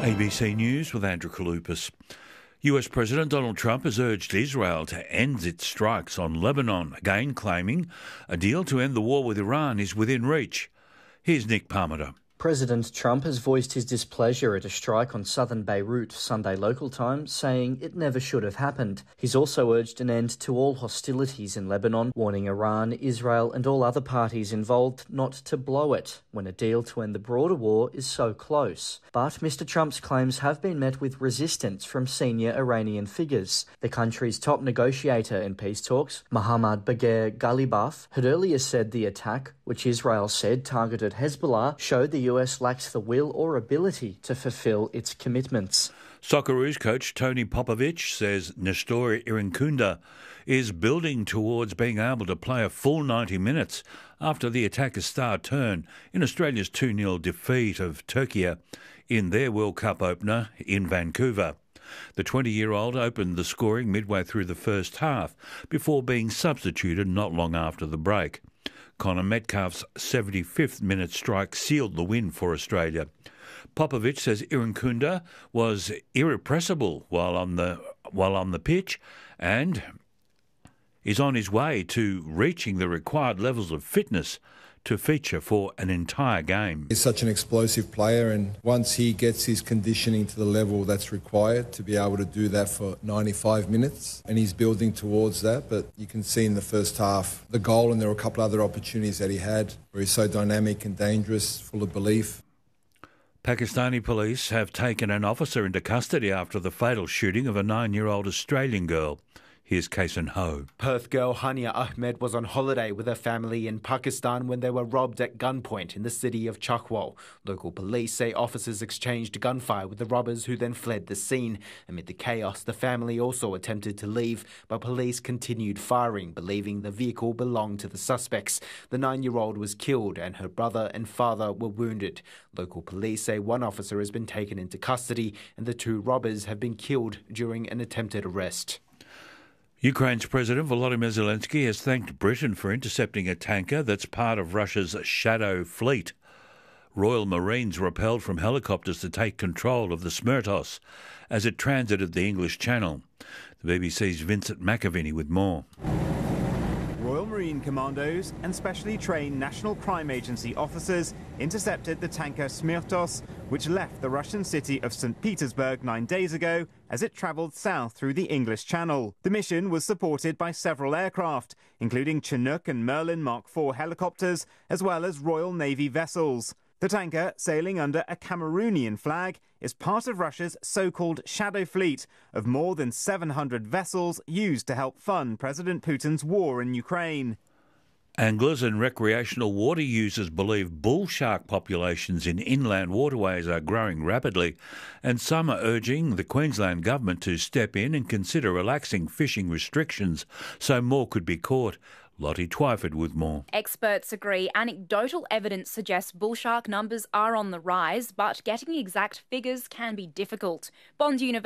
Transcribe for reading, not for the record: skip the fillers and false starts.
ABC News with Andrew Kaloupas. US President Donald Trump has urged Israel to end its strikes on Lebanon, again claiming a deal to end the war with Iran is within reach. Here's Nick Parmenter. President Trump has voiced his displeasure at a strike on southern Beirut Sunday local time, saying it never should have happened. He's also urged an end to all hostilities in Lebanon, warning Iran, Israel and all other parties involved not to blow it when a deal to end the broader war is so close. But Mr. Trump's claims have been met with resistance from senior Iranian figures. The country's top negotiator in peace talks, Mohammad Bagher Ghalibaf, had earlier said the attack, which Israel said targeted Hezbollah, showed the US lacks the will or ability to fulfill its commitments. Socceroos coach Tony Popovic says Nestor Irinkunda is building towards being able to play a full 90 minutes after the attacker's star turn in Australia's 2-0 defeat of Turkey in their World Cup opener in Vancouver. The 20-year-old opened the scoring midway through the first half before being substituted not long after the break. Connor Metcalf's 75th minute strike sealed the win for Australia. Popovic says Irinkunda was irrepressible while on the pitch and is on his way to reaching the required levels of fitness to feature for an entire game. He's such an explosive player, and once he gets his conditioning to the level that's required to be able to do that for 95 minutes, and he's building towards that. But you can see in the first half the goal, and there were a couple other opportunities that he had where he's so dynamic and dangerous, full of belief. Pakistani police have taken an officer into custody after the fatal shooting of a 9-year-old Australian girl. Here's Kason Ho. Perth girl Hania Ahmed was on holiday with her family in Pakistan when they were robbed at gunpoint in the city of Chakwal. Local police say officers exchanged gunfire with the robbers, who then fled the scene. Amid the chaos, the family also attempted to leave, but police continued firing, believing the vehicle belonged to the suspects. The 9-year-old was killed and her brother and father were wounded. Local police say one officer has been taken into custody and the 2 robbers have been killed during an attempted arrest. Ukraine's President Volodymyr Zelensky has thanked Britain for intercepting a tanker that's part of Russia's Shadow Fleet. Royal Marines repelled from helicopters to take control of the Smertos as it transited the English Channel. The BBC's Vincent McAviney with more. Royal Marine Commandos and specially trained National Crime Agency officers intercepted the tanker Smertos, which left the Russian city of St. Petersburg 9 days ago as it travelled south through the English Channel. The mission was supported by several aircraft, including Chinook and Merlin Mark IV helicopters, as well as Royal Navy vessels. The tanker, sailing under a Cameroonian flag, is part of Russia's so-called Shadow Fleet of more than 700 vessels used to help fund President Putin's war in Ukraine. Anglers and recreational water users believe bull shark populations in inland waterways are growing rapidly, and some are urging the Queensland government to step in and consider relaxing fishing restrictions so more could be caught. Lottie Twyford with more. Experts agree anecdotal evidence suggests bull shark numbers are on the rise, but getting exact figures can be difficult. Bond University